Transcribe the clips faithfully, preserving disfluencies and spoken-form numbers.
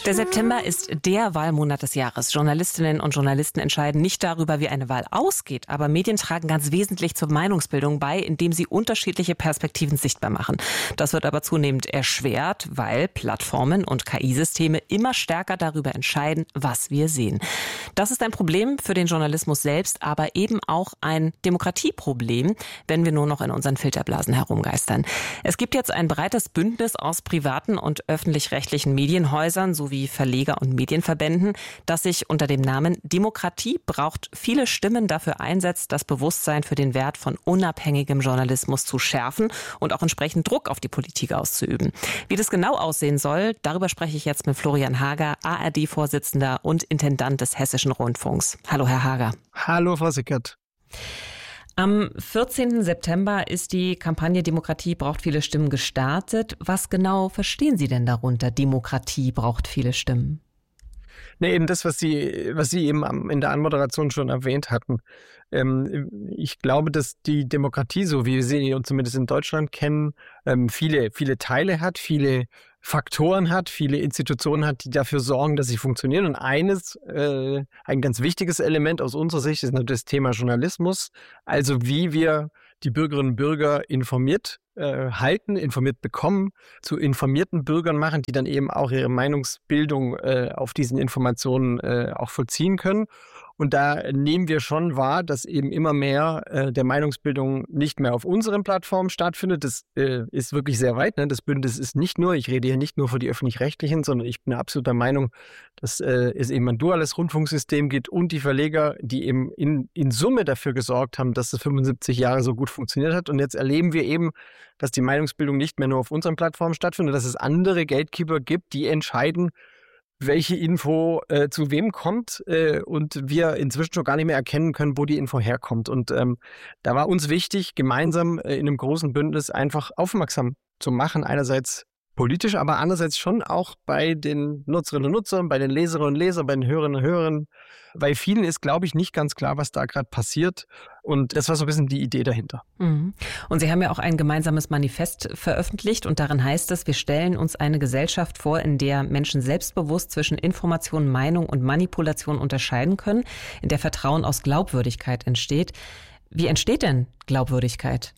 Der September ist der Wahlmonat des Jahres. Journalistinnen und Journalisten entscheiden nicht darüber, wie eine Wahl ausgeht, aber Medien tragen ganz wesentlich zur Meinungsbildung bei, indem sie unterschiedliche Perspektiven sichtbar machen. Das wird aber zunehmend erschwert, weil Plattformen und K I-Systeme immer stärker darüber entscheiden, was wir sehen. Das ist ein Problem für den Journalismus selbst, aber eben auch ein Demokratieproblem, wenn wir nur noch in unseren Filterblasen herumgeistern. Es gibt jetzt ein breites Bündnis aus privaten und öffentlich-rechtlichen Medienhäusern sowie Verleger und Medienverbänden, das sich unter dem Namen Demokratie braucht viele Stimmen dafür einsetzt, das Bewusstsein für den Wert von unabhängigem Journalismus zu schärfen und auch entsprechend Druck auf die Politik auszuüben. Wie das genau aussehen soll, darüber spreche ich jetzt mit Florian Hager, A R D-Vorsitzender und Intendant des Hessischen Rundfunks. Hallo, Herr Hager. Hallo, Frau Sickert. Am vierzehnten September ist die Kampagne Demokratie braucht viele Stimmen gestartet. Was genau verstehen Sie denn darunter? Demokratie braucht viele Stimmen. Nee, eben das, was Sie, was Sie eben in der Anmoderation schon erwähnt hatten. Ich glaube, dass die Demokratie, so wie wir sie zumindest in Deutschland kennen, viele, viele Teile hat, viele Faktoren hat, viele Institutionen hat, die dafür sorgen, dass sie funktionieren. Und eines, ein ganz wichtiges Element aus unserer Sicht ist natürlich das Thema Journalismus. Also wie wir die Bürgerinnen und Bürger informiert äh, halten, informiert bekommen, zu informierten Bürgern machen, die dann eben auch ihre Meinungsbildung äh, auf diesen Informationen äh, auch vollziehen können. Und da nehmen wir schon wahr, dass eben immer mehr äh, der Meinungsbildung nicht mehr auf unseren Plattformen stattfindet. Das äh, ist wirklich sehr weit. Ne? Das Bündnis ist nicht nur, ich rede hier nicht nur für die Öffentlich-Rechtlichen, sondern ich bin absolut der Meinung, dass äh, es eben ein duales Rundfunksystem gibt und die Verleger, die eben in, in Summe dafür gesorgt haben, dass es fünfundsiebzig Jahre so gut funktioniert hat. Und jetzt erleben wir eben, dass die Meinungsbildung nicht mehr nur auf unseren Plattformen stattfindet, dass es andere Gatekeeper gibt, die entscheiden, welche Info äh, zu wem kommt äh, und wir inzwischen schon gar nicht mehr erkennen können, wo die Info herkommt. Und ähm, da war uns wichtig, gemeinsam äh, in einem großen Bündnis einfach aufmerksam zu machen, einerseits politisch, aber andererseits schon auch bei den Nutzerinnen und Nutzern, bei den Leserinnen und Lesern, bei den Hörerinnen und Hörern. Bei vielen ist, glaube ich, nicht ganz klar, was da gerade passiert. Und das war so ein bisschen die Idee dahinter. Mhm. Und Sie haben ja auch ein gemeinsames Manifest veröffentlicht und darin heißt es, wir stellen uns eine Gesellschaft vor, in der Menschen selbstbewusst zwischen Information, Meinung und Manipulation unterscheiden können, in der Vertrauen aus Glaubwürdigkeit entsteht. Wie entsteht denn Glaubwürdigkeit?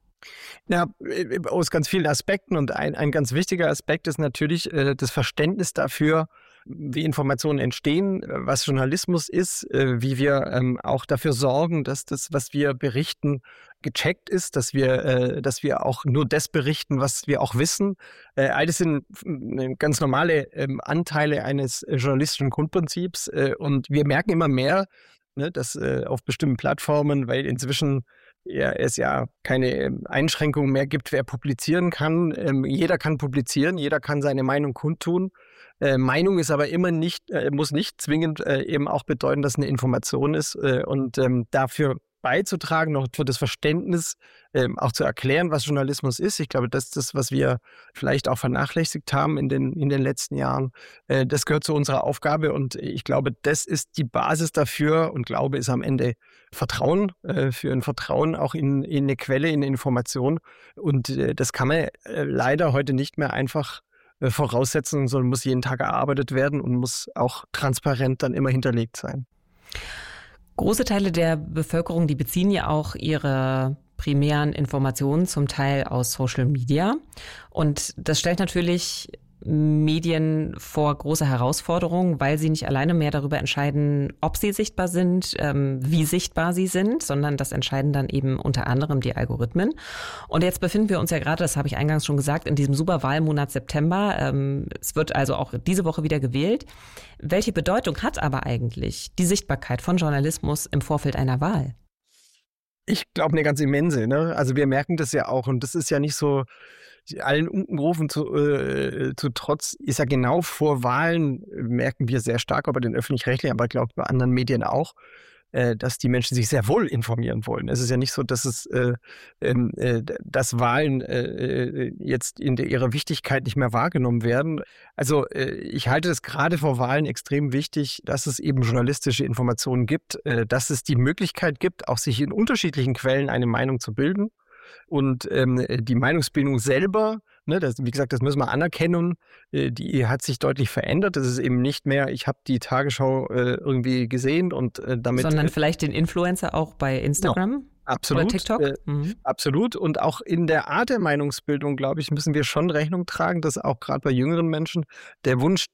Ja, aus ganz vielen Aspekten und ein, ein ganz wichtiger Aspekt ist natürlich äh, das Verständnis dafür, wie Informationen entstehen, was Journalismus ist, äh, wie wir ähm, auch dafür sorgen, dass das, was wir berichten, gecheckt ist, dass wir, äh, dass wir auch nur das berichten, was wir auch wissen. Äh, all das sind äh, ganz normale äh, Anteile eines äh, journalistischen Grundprinzips äh, und wir merken immer mehr, ne, dass äh, auf bestimmten Plattformen, weil inzwischen ja, es ja keine Einschränkungen mehr gibt, wer publizieren kann. Ähm, jeder kann publizieren, jeder kann seine Meinung kundtun. Äh, Meinung ist aber immer nicht, äh, muss nicht zwingend äh, eben auch bedeuten, dass eine Information ist. Äh, und ähm, dafür beizutragen, noch für das Verständnis, ähm, auch zu erklären, was Journalismus ist. Ich glaube, das ist das, was wir vielleicht auch vernachlässigt haben in den, in den letzten Jahren. Äh, das gehört zu unserer Aufgabe und ich glaube, das ist die Basis dafür und Glaube ist am Ende Vertrauen, äh, für ein Vertrauen auch in, in eine Quelle, in eine Information. Und äh, das kann man äh, leider heute nicht mehr einfach äh, voraussetzen, sondern muss jeden Tag erarbeitet werden und muss auch transparent dann immer hinterlegt sein. Große Teile der Bevölkerung, die beziehen ja auch ihre primären Informationen zum Teil aus Social Media. Und das stellt natürlich Medien vor große Herausforderungen, weil sie nicht alleine mehr darüber entscheiden, ob sie sichtbar sind, ähm, wie sichtbar sie sind, sondern das entscheiden dann eben unter anderem die Algorithmen. Und jetzt befinden wir uns ja gerade, das habe ich eingangs schon gesagt, in diesem super Wahlmonat September. Ähm, es wird also auch diese Woche wieder gewählt. Welche Bedeutung hat aber eigentlich die Sichtbarkeit von Journalismus im Vorfeld einer Wahl? Ich glaube, eine ganz immense. Ne? Also wir merken das ja auch und das ist ja nicht so, allen Unkenrufen zu, äh, zu trotz, ist ja genau vor Wahlen, merken wir sehr stark, aber den Öffentlich-Rechtlichen, aber ich glaube bei anderen Medien auch, äh, dass die Menschen sich sehr wohl informieren wollen. Es ist ja nicht so, dass es äh, äh, dass Wahlen äh, jetzt in der, ihrer Wichtigkeit nicht mehr wahrgenommen werden. Also äh, ich halte es gerade vor Wahlen extrem wichtig, dass es eben journalistische Informationen gibt, äh, dass es die Möglichkeit gibt, auch sich in unterschiedlichen Quellen eine Meinung zu bilden. Und ähm, die Meinungsbildung selber Ne, das, wie gesagt, das müssen wir anerkennen. Die hat sich deutlich verändert. Das ist eben nicht mehr, ich habe die Tagesschau äh, irgendwie gesehen und äh, damit... Sondern vielleicht den Influencer auch bei Instagram? Genau. Absolut. Oder TikTok? Äh, mhm. Absolut. Und auch in der Art der Meinungsbildung, glaube ich, müssen wir schon Rechnung tragen, dass auch gerade bei jüngeren Menschen der Wunsch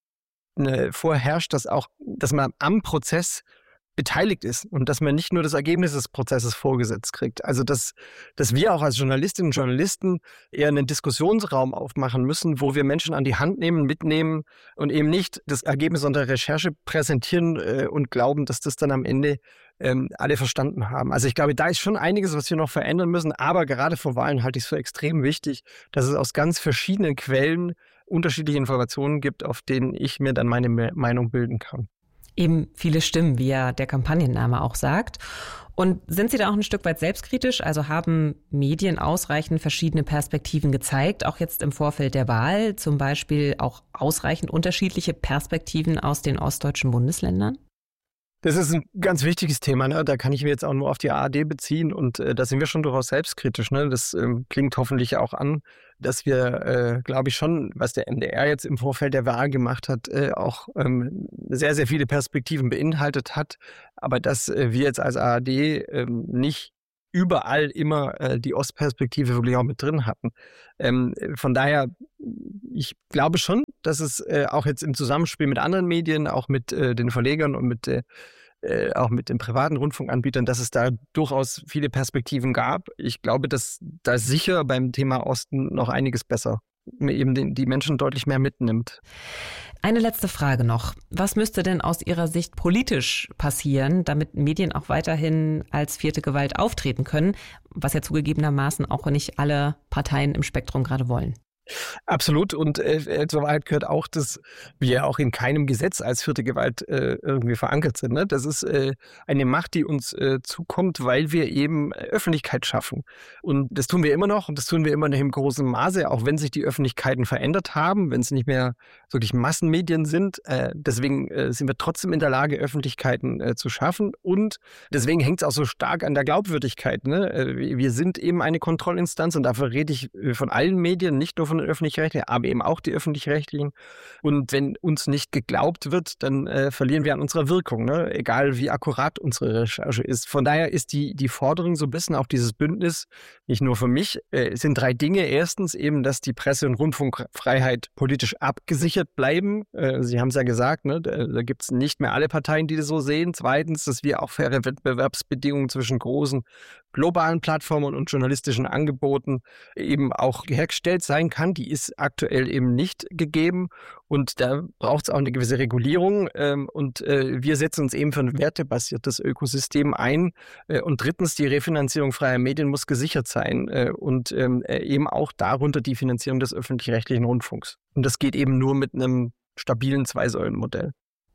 ne, vorherrscht, dass auch, dass man am Prozess beteiligt ist und dass man nicht nur das Ergebnis des Prozesses vorgesetzt kriegt. Also dass, dass wir auch als Journalistinnen und Journalisten eher einen Diskussionsraum aufmachen müssen, wo wir Menschen an die Hand nehmen, mitnehmen und eben nicht das Ergebnis unserer Recherche präsentieren äh, und glauben, dass das dann am Ende ähm, alle verstanden haben. Also ich glaube, da ist schon einiges, was wir noch verändern müssen, aber gerade vor Wahlen halte ich es für extrem wichtig, dass es aus ganz verschiedenen Quellen unterschiedliche Informationen gibt, auf denen ich mir dann meine Meinung bilden kann. Eben viele Stimmen, wie ja der Kampagnenname auch sagt. Und sind Sie da auch ein Stück weit selbstkritisch? Also haben Medien ausreichend verschiedene Perspektiven gezeigt, auch jetzt im Vorfeld der Wahl, zum Beispiel auch ausreichend unterschiedliche Perspektiven aus den ostdeutschen Bundesländern? Das ist ein ganz wichtiges Thema, ne? Da kann ich mir jetzt auch nur auf die A R D beziehen und äh, da sind wir schon durchaus selbstkritisch. Ne? Das ähm, klingt hoffentlich auch an, dass wir, äh, glaube ich schon, was der M D R jetzt im Vorfeld der Wahl gemacht hat, äh, auch ähm, sehr, sehr viele Perspektiven beinhaltet hat, aber dass äh, wir jetzt als A R D äh, nicht überall immer äh, die Ostperspektive wirklich auch mit drin hatten. Ähm, von daher, ich glaube schon, dass es äh, auch jetzt im Zusammenspiel mit anderen Medien, auch mit äh, den Verlegern und mit, äh, auch mit den privaten Rundfunkanbietern, dass es da durchaus viele Perspektiven gab. Ich glaube, dass da sicher beim Thema Osten noch einiges besser eben den, die Menschen deutlich mehr mitnimmt. Eine letzte Frage noch. Was müsste denn aus Ihrer Sicht politisch passieren, damit Medien auch weiterhin als vierte Gewalt auftreten können, was ja zugegebenermaßen auch nicht alle Parteien im Spektrum gerade wollen? Absolut. Und äh, zur Wahrheit gehört auch, dass wir auch in keinem Gesetz als vierte Gewalt äh, irgendwie verankert sind. Ne? Das ist äh, eine Macht, die uns äh, zukommt, weil wir eben Öffentlichkeit schaffen. Und das tun wir immer noch und das tun wir immer noch im großen Maße, auch wenn sich die Öffentlichkeiten verändert haben, wenn es nicht mehr wirklich Massenmedien sind. Äh, deswegen äh, sind wir trotzdem in der Lage, Öffentlichkeiten äh, zu schaffen. Und deswegen hängt es auch so stark an der Glaubwürdigkeit. Ne? Äh, wir sind eben eine Kontrollinstanz und dafür rede ich von allen Medien, nicht nur von den Öffentlich-Rechtlichen, aber eben auch die Öffentlich-Rechtlichen. Und wenn uns nicht geglaubt wird, dann äh, verlieren wir an unserer Wirkung, ne? Egal wie akkurat unsere Recherche ist. Von daher ist die, die Forderung so ein bisschen auch dieses Bündnis, nicht nur für mich, äh, es sind drei Dinge. Erstens eben, dass die Presse- und Rundfunkfreiheit politisch abgesichert bleiben. Äh, Sie haben es ja gesagt, ne? da, da gibt es nicht mehr alle Parteien, die das so sehen. Zweitens, dass wir auch faire Wettbewerbsbedingungen zwischen großen globalen Plattformen und journalistischen Angeboten eben auch hergestellt sein kann. Die ist aktuell eben nicht gegeben und da braucht es auch eine gewisse Regulierung ähm, und äh, wir setzen uns eben für ein wertebasiertes Ökosystem ein äh, und drittens, die Refinanzierung freier Medien muss gesichert sein äh, und ähm, eben auch darunter die Finanzierung des öffentlich-rechtlichen Rundfunks. Und das geht eben nur mit einem stabilen Zwei-Säulen-Modell.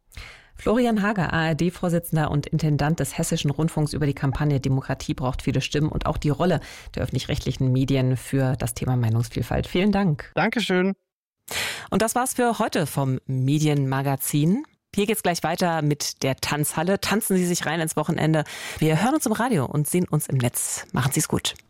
Florian Hager, A R D-Vorsitzender und Intendant des Hessischen Rundfunks, über die Kampagne Demokratie braucht viele Stimmen und auch die Rolle der öffentlich-rechtlichen Medien für das Thema Meinungsvielfalt. Vielen Dank. Dankeschön. Und das war's für heute vom Medienmagazin. Hier geht's gleich weiter mit der Tanzhalle. Tanzen Sie sich rein ins Wochenende. Wir hören uns im Radio und sehen uns im Netz. Machen Sie's gut.